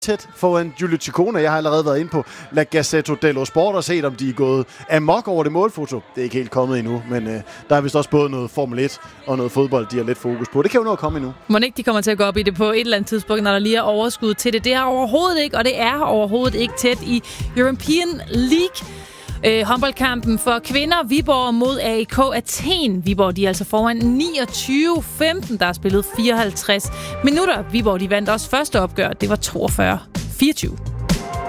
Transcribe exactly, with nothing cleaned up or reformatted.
tæt foran Giulio Ciccone. Jeg har allerede været inde på La Gazzetta dello Sport og set, om de er gået amok over det målfoto. Det er ikke helt kommet endnu, men øh, der er vist også både noget Formel et og noget fodbold, de har lidt fokus på. Det kan jo nå at komme endnu. Må ikke de kommer til at gå op i det på et eller andet tidspunkt, når der lige er overskud til det. Det er overhovedet ikke, og det er overhovedet ikke tæt i European League. Øh, håndboldkampen for kvinder. Viborg mod A E K Athen. Viborg, de er altså foran niogtyve femten. Der er spillet fireoghalvtreds minutter. Viborg, de vandt også første opgør. Det var toogfyrre fireogtyve.